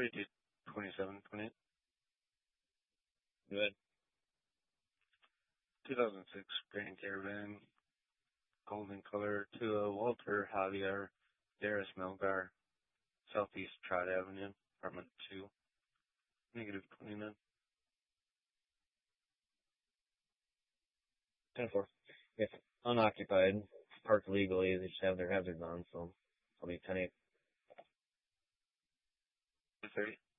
3 27 28. Good. 2006 Grand Caravan, golden color, to Walter Javier Darris Melgar, Southeast Trot Avenue, apartment 2, negative 29. 10-4. If unoccupied, parked legally, they just have their hazards on, so I'll be 10-8. 30.